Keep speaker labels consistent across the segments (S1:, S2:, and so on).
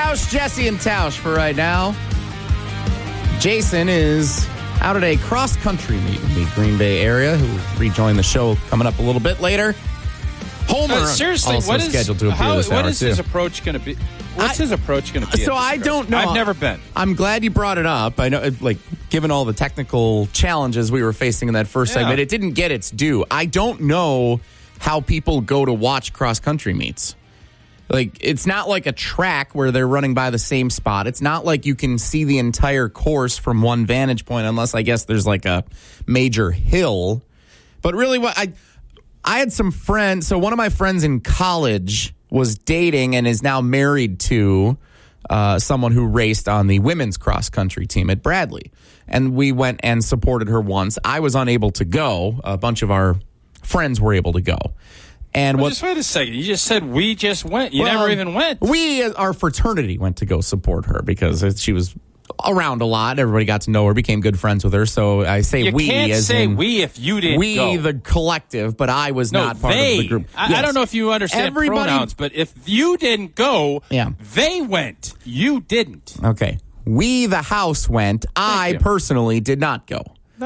S1: Tausch, Jesse and Tausch for right now. Jason is out at a cross-country meet in the Green Bay area. Who rejoin the show coming up a little bit later. Homer
S2: seriously,
S1: also scheduled to appear this hour,
S2: what is
S1: too.
S2: his approach going to be? What's his approach going to be?
S1: So I don't know.
S2: I've never been.
S1: I'm glad you brought it up. I know, given all the technical challenges we were facing in that first segment, it didn't get its due. I don't know how people go to watch cross-country meets. It's not like a track where they're running by the same spot. It's not like you can see the entire course from one vantage point, unless I guess there's a major hill. But really, what I had some friends. So one of my friends in college was dating and is now married to someone who raced on the women's cross-country team at Bradley. And we went and supported her once. I was unable to go. A bunch of our friends were able to go. And
S2: just wait a second. You just said we just went. You never even went.
S1: We, our fraternity, went to go support her because she was around a lot. Everybody got to know her, became good friends with her. So I say
S2: you
S1: we.
S2: You can't
S1: as
S2: say
S1: in
S2: we if you didn't
S1: we,
S2: go.
S1: the collective, but I was not part of the group.
S2: I don't know if you understand pronouns, but if you didn't go, they went. You didn't.
S1: Okay. We, the house, went. I personally did not go.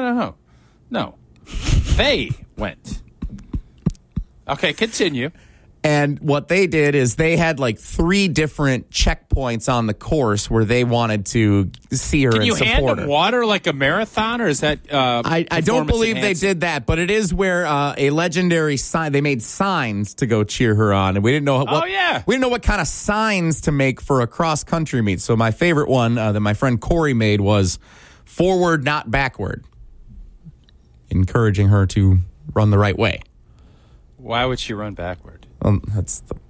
S2: No. They went. Okay, continue.
S1: And what they did is they had 3 different checkpoints on the course where they wanted to see her and support her.
S2: Can you hand them water like a marathon, or is that
S1: I don't believe they did that, but it is where a legendary sign, they made signs to go cheer her on, and we didn't know we didn't know what kind of signs to make for a cross-country meet. So my favorite one that my friend Corey made was forward, not backward, encouraging her to run the right way.
S2: Why would she run backward?
S1: That's the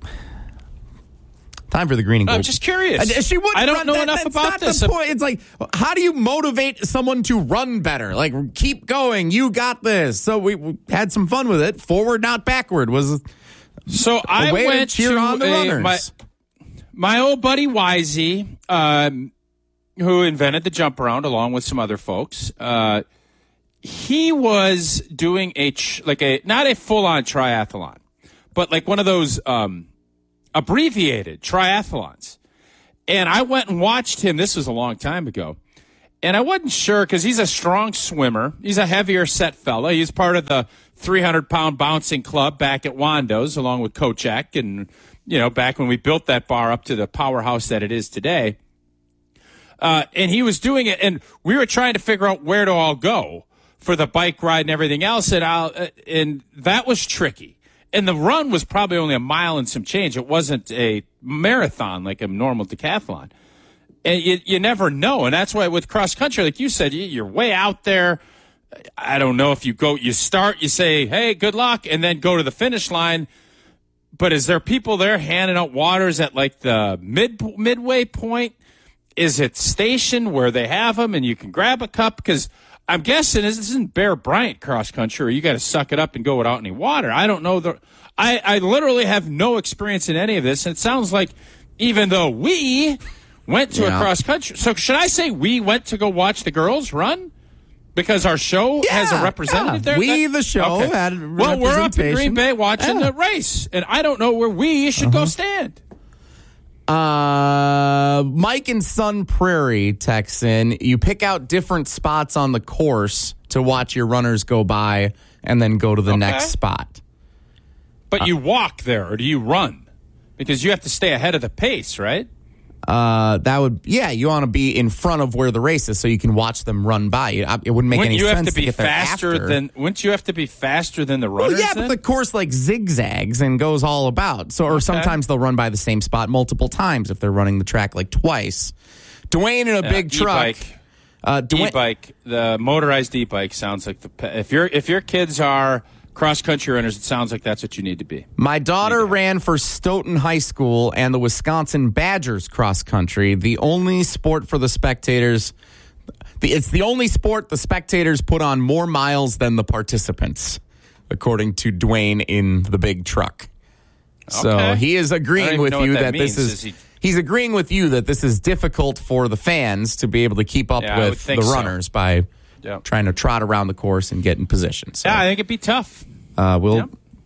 S1: time for the green and gold.
S2: I'm just curious.
S1: She wouldn't.
S2: I don't know enough about this.
S1: That's not the point. It's how do you motivate someone to run better? Keep going. You got this. So we had some fun with it. Forward, not backward was.
S2: So I went
S1: to cheer on the runners.
S2: My old buddy Wisey, who invented the jump around along with some other folks. He was doing not a full-on triathlon, but one of those abbreviated triathlons. And I went and watched him. This was a long time ago. And I wasn't sure because he's a strong swimmer. He's a heavier set fella. He's part of the 300-pound bouncing club back at Wando's along with Kochek and, back when we built that bar up to the powerhouse that it is today. And he was doing it, and we were trying to figure out where to all go for the bike ride and everything else, and that was tricky. And the run was probably only a mile and some change. It wasn't a marathon like a normal decathlon. And you never know, and that's why with cross-country, like you said, you're way out there. I don't know if you start, you say, hey, good luck, and then go to the finish line. But is there people there handing out waters at the midway point? Is it stationed where they have them and you can grab a cup? Because I'm guessing this isn't Bear Bryant cross country where you got to suck it up and go without any water. I don't know. I literally have no experience in any of this. And it sounds like even though we went to a cross country. So should I say we went to go watch the girls run? Because our show has a representative there?
S1: The show had representation.
S2: Well, we're up in Green Bay watching the race. And I don't know where we should go stand.
S1: Mike in Sun Prairie texts in, you pick out different spots on the course to watch your runners go by and then go to the next spot.
S2: But you walk there, or do you run? Because you have to stay ahead of the pace, right?
S1: You want to be in front of where the race is so you can watch them run by. It wouldn't make any sense to get there after.
S2: Wouldn't you have to be faster than the runners?
S1: Well, but the course zigzags and goes all about. So, or sometimes they'll run by the same spot multiple times if they're running the track twice. Dwayne in a big truck.
S2: E-bike, the motorized e-bike sounds like if your kids are cross-country runners, it sounds like that's what you need to be.
S1: My daughter ran for Stoughton High School and the Wisconsin Badgers cross-country. The only sport for the spectators, it's the only sport the spectators put on more miles than the participants, according to Dwayne in the big truck. Okay. So he is agreeing with you that this is... He's agreeing with you that this is difficult for the fans to be able to keep up with the runners by trying to trot around the course and get in position. So,
S2: I think it'd be tough.
S1: We'll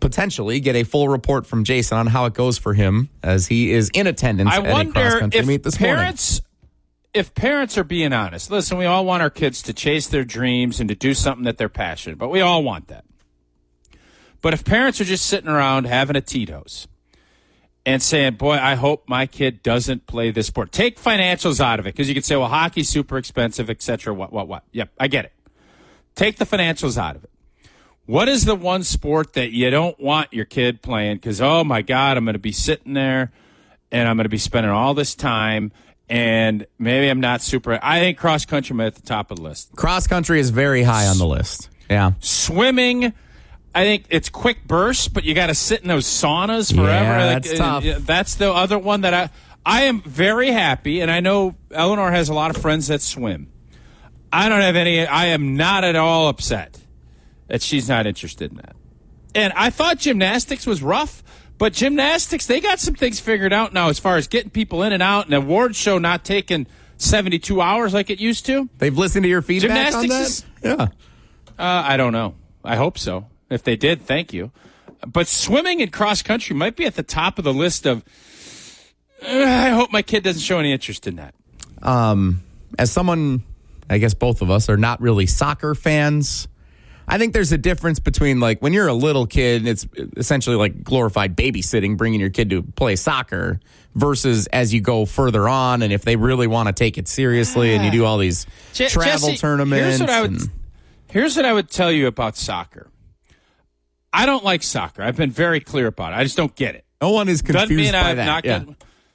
S1: potentially get a full report from Jason on how it goes for him as he is in attendance at a cross-country meet this morning.
S2: If parents are being honest, listen, we all want our kids to chase their dreams and to do something that they're passionate about. We all want that. But if parents are just sitting around having a Tito's and saying, boy, I hope my kid doesn't play this sport. Take financials out of it, because you could say, well, hockey's super expensive, et cetera, what. Yep, I get it. Take the financials out of it. What is the one sport that you don't want your kid playing because, oh, my God, I'm going to be sitting there and I'm going to be spending all this time and maybe I'm not super – I think cross-country at the top of the list.
S1: Cross-country is very high on the list. Yeah.
S2: Swimming – I think it's quick bursts, but you got to sit in those saunas forever.
S1: Yeah, that's tough.
S2: That's the other one that I am very happy, and I know Eleanor has a lot of friends that swim. I don't have any. I am not at all upset that she's not interested in that. And I thought gymnastics was rough, but gymnastics, they got some things figured out now as far as getting people in and out, and the award show not taking 72 hours like it used to.
S1: They've listened to your feedback on that?
S2: Yeah. I don't know. I hope so. If they did, thank you. But swimming and cross-country might be at the top of the list of, I hope my kid doesn't show any interest in that.
S1: As someone, I guess both of us are not really soccer fans, I think there's a difference between, like, when you're a little kid, it's essentially like glorified babysitting, bringing your kid to play soccer, versus as you go further on, and if they really want to take it seriously, and you do all these travel
S2: Jesse,
S1: tournaments.
S2: Here's what I would tell you about soccer. I don't like soccer. I've been very clear about it. I just don't get it.
S1: No one is confused by that.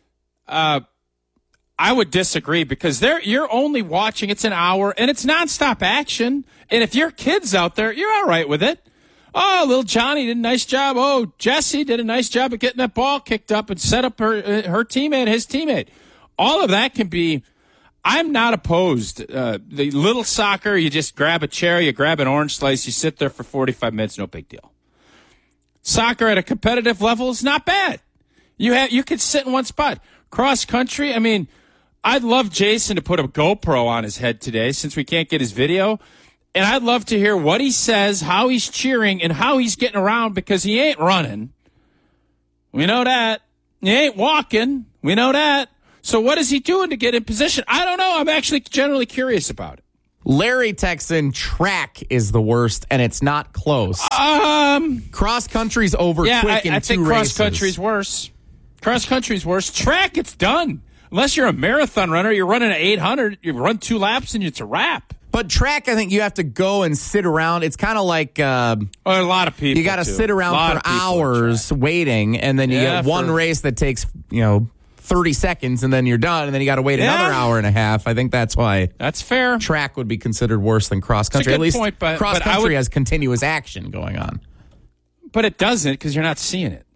S2: I would disagree because you're only watching. It's an hour, and it's nonstop action. And if your kid's out there, you're all right with it. Oh, little Johnny did a nice job. Oh, Jesse did a nice job of getting that ball kicked up and set up her teammate, his teammate. All of that can be. I'm not opposed. The little soccer, you just grab a chair, you grab an orange slice, you sit there for 45 minutes, no big deal. Soccer at a competitive level is not bad. You could sit in one spot. Cross country, I mean, I'd love Jason to put a GoPro on his head today since we can't get his video. And I'd love to hear what he says, how he's cheering, and how he's getting around because he ain't running. We know that. He ain't walking. We know that. So what is he doing to get in position? I don't know. I'm actually generally curious about it.
S1: Larry Texan, track is the worst, and it's not close. Cross country's over quick in 2 races.
S2: I think cross country's worse. Cross country's worse. Track, it's done. Unless you're a marathon runner, you're running an 800, you run 2 laps, and it's a wrap.
S1: But track, I think you have to go and sit around. It's kind of like
S2: a lot of people.
S1: You got to sit around for hours waiting, and then you get one race that takes 30 seconds, and then you're done, and then you got to wait another hour and a half. I think that's why.
S2: That's fair.
S1: Track would be considered worse than cross country. At least cross country has continuous action going on.
S2: But it doesn't because you're not seeing it.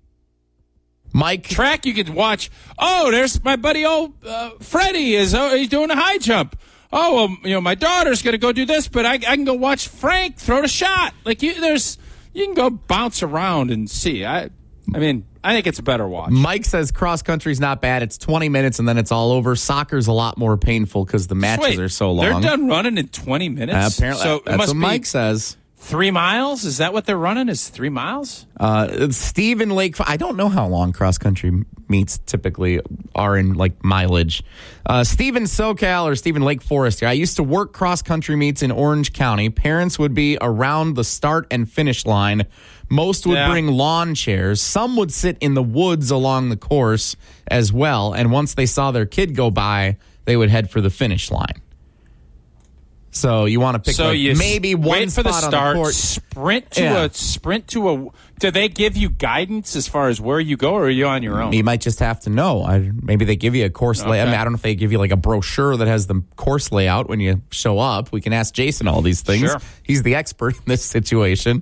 S1: Mike,
S2: track you could watch. Oh, there's my buddy Freddie he's doing a high jump. Oh, well, my daughter's going to go do this, but I can go watch Frank throw the shot. Like you can go bounce around and see. I mean, I think it's a better watch.
S1: Mike says cross country's not bad. It's 20 minutes and then it's all over. Soccer's a lot more painful because the matches are so long.
S2: They're done running in 20 minutes.
S1: Apparently, so that's what Mike says.
S2: 3 miles? Is that what they're running? Is 3 miles?
S1: Stephen Lake. I don't know how long cross country meets typically are in like mileage. Stephen SoCal or Stephen Lake Forest. I used to work cross country meets in Orange County. Parents would be around the start and finish line. Most would bring lawn chairs. Some would sit in the woods along the course as well. And once they saw their kid go by, they would head for the finish line. So you want to pick maybe one spot
S2: for the start,
S1: on the court.
S2: Sprint to a. Do they give you guidance as far as where you go, or are you on your own?
S1: You might just have to know. Maybe they give you a course layout. I don't know if they give you like a brochure that has the course layout when you show up. We can ask Jason all these things.
S2: Sure.
S1: He's the expert in this situation.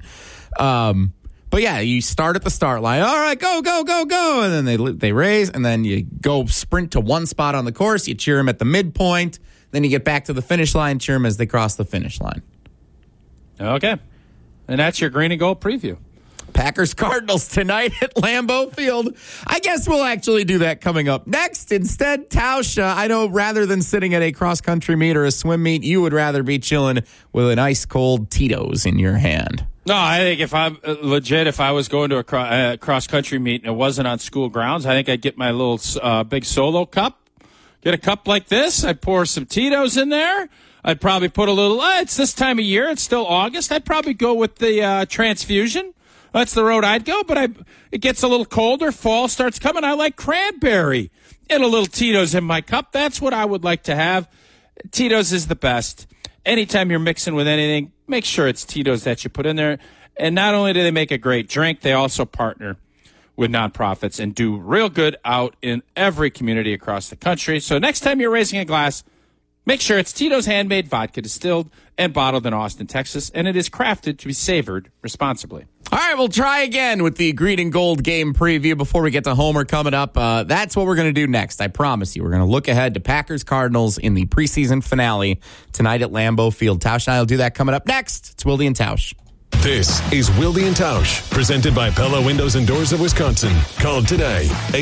S1: But yeah, you start at the start line. All right, go, go, go, go. And then they raise, and then you go sprint to one spot on the course. You cheer them at the midpoint. Then you get back to the finish line, cheer them as they cross the finish line.
S2: Okay. And that's your green and gold preview.
S1: Packers-Cardinals tonight at Lambeau Field. I guess we'll actually do that coming up next. Instead, Tauscha, I know rather than sitting at a cross-country meet or a swim meet, you would rather be chilling with an ice-cold Tito's in your hand.
S2: No, I think if I'm legit, if I was going to a cross-country meet and it wasn't on school grounds, I think I'd get my little big solo cup. Get a cup like this. I'd pour some Tito's in there. I'd probably put a little, it's this time of year. It's still August. I'd probably go with the transfusion. That's the road I'd go, but it gets a little colder. Fall starts coming. I like cranberry and a little Tito's in my cup. That's what I would like to have. Tito's is the best. Anytime you're mixing with anything, make sure it's Tito's that you put in there. And not only do they make a great drink, they also partner with nonprofits and do real good out in every community across the country. So next time you're raising a glass, make sure it's Tito's handmade vodka, distilled and bottled in Austin, Texas, and it is crafted to be savored responsibly.
S1: All right, we'll try again with the Green and Gold game preview before we get to Homer coming up. That's what we're going to do next. I promise you. We're going to look ahead to Packers-Cardinals in the preseason finale tonight at Lambeau Field. Tausch and I will do that coming up next. It's Wilde and Tausch.
S3: This is Wilde and Tausch, presented by Pella Windows and Doors of Wisconsin. Call today,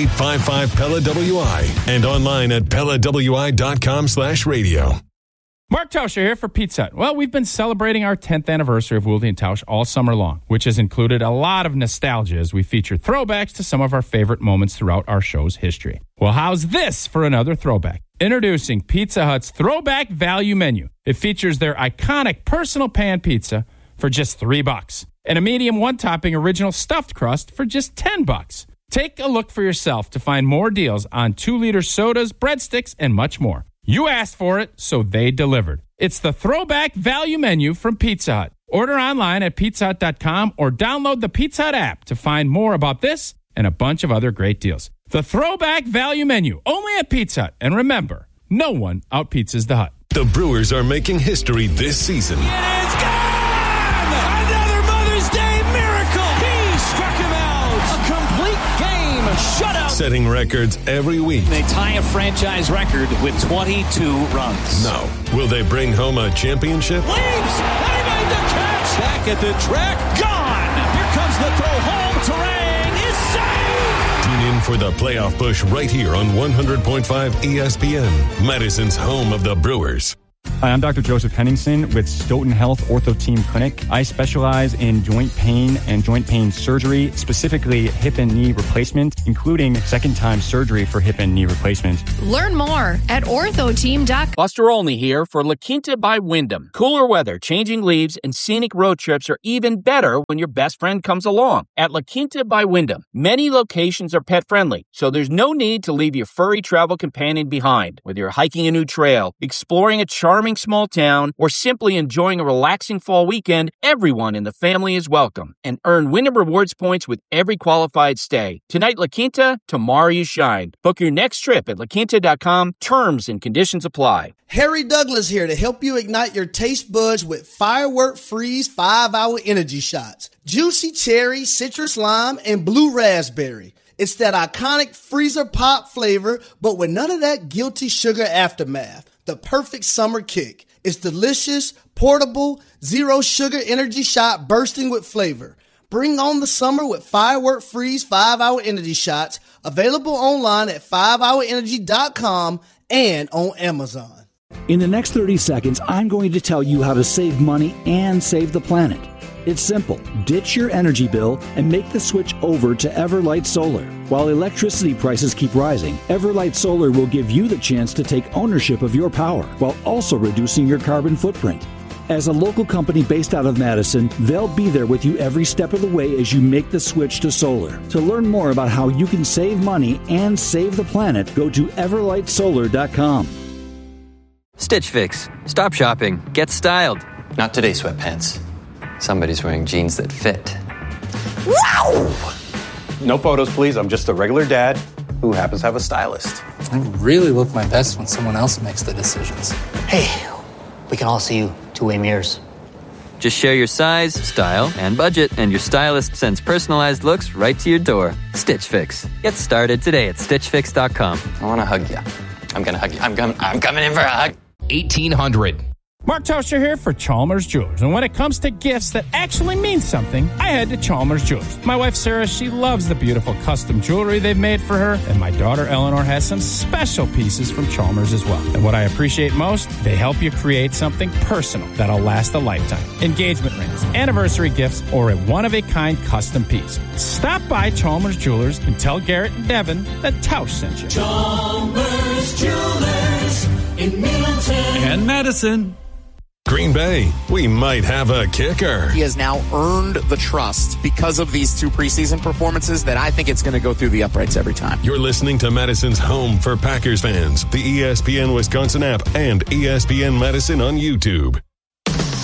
S3: 855-PELLA-WI, and online at PellaWI.com/radio.
S2: Mark Tauscher here for Pizza Hut. Well, we've been celebrating our 10th anniversary of Wilde and Tausch all summer long, which has included a lot of nostalgia as we feature throwbacks to some of our favorite moments throughout our show's history. Well, how's this for another throwback? Introducing Pizza Hut's Throwback Value Menu. It features their iconic personal pan pizza for just $3 and a medium one-topping original stuffed crust for just $10. Take a look for yourself to find more deals on 2-liter sodas, breadsticks, and much more. You asked for it, so they delivered. It's the Throwback Value Menu from Pizza Hut. Order online at pizzahut.com or download the Pizza Hut app to find more about this and a bunch of other great deals. The Throwback Value Menu, only at Pizza Hut. And remember, no one out-pizzas the Hut.
S3: The Brewers are making history this season.
S4: It is gone! Another Mother's Day miracle! He struck him out! A complete game shutout!
S3: Setting records every week.
S4: They tie a franchise record with 22 runs.
S3: Now, will they bring home a championship?
S4: Leaps! They made the catch! Back at the track, gone! Here comes the throw home. Terang is saved!
S3: Tune in for the playoff push right here on 100.5 ESPN, Madison's home of the Brewers.
S5: Hi, I'm Dr. Joseph Henningsen with Stoughton Health Ortho Team Clinic. I specialize in joint pain and joint pain surgery, specifically hip and knee replacement, including second-time surgery for hip and knee replacement.
S6: Learn more at orthoteam.com.
S7: Buster Olney here for La Quinta by Wyndham. Cooler weather, changing leaves, and scenic road trips are even better when your best friend comes along. At La Quinta by Wyndham, many locations are pet-friendly, so there's no need to leave your furry travel companion behind. Whether you're hiking a new trail, exploring a charming small town, or simply enjoying a relaxing fall weekend, everyone in the family is welcome. And earn Wyndham Rewards points with every qualified stay. Tonight, La Quinta, tomorrow you shine. Book your next trip at laquinta.com. Terms and conditions apply.
S8: Harry Douglas here to help you ignite your taste buds with Firework Freeze 5-Hour Energy Shots. Juicy cherry, citrus lime, and blue raspberry. It's that iconic freezer pop flavor, but with none of that guilty sugar aftermath. The perfect summer kick. It's delicious, portable, zero sugar energy shot bursting with flavor. Bring on the summer with Firework Freeze 5-Hour Energy Shots, available online at 5hourenergy.com and on Amazon.
S9: In the next 30 seconds, I'm going to tell you how to save money and save the planet. It's simple. Ditch your energy bill and make the switch over to Everlight Solar. While electricity prices keep rising, Everlight Solar will give you the chance to take ownership of your power while also reducing your carbon footprint. As a local company based out of Madison, they'll be there with you every step of the way as you make the switch to solar. To learn more about how you can save money and save the planet, go to everlightsolar.com.
S10: Stitch Fix. Stop shopping. Get styled.
S11: Not today, sweatpants. Somebody's wearing jeans that fit. Wow!
S12: No photos, please. I'm just a regular dad who happens to have a stylist.
S13: I really look my best when someone else makes the decisions.
S14: Hey, we can all see you two-way mirrors.
S10: Just share your size, style, and budget, and your stylist sends personalized looks right to your door. Stitch Fix. Get started today at StitchFix.com.
S11: I want to hug you. I'm going to hug you. I'm coming in for a hug.
S15: 1800.
S2: Mark Tauscher here for Chalmers Jewelers. And when it comes to gifts that actually mean something, I head to Chalmers Jewelers. My wife Sarah, she loves the beautiful custom jewelry they've made for her. And my daughter Eleanor has some special pieces from Chalmers as well. And what I appreciate most, they help you create something personal that'll last a lifetime. Engagement rings, anniversary gifts, or a one-of-a-kind custom piece. Stop by Chalmers Jewelers and tell Garrett and Devin that Tausch sent you.
S4: Chalmers Jewelers in Middleton
S3: and Madison. Green Bay, we might have a kicker.
S1: He has now earned the trust because of these 2 preseason performances that I think it's going to go through the uprights every time.
S3: You're listening to Madison's home for Packers fans, the ESPN Wisconsin app, and ESPN Madison on YouTube.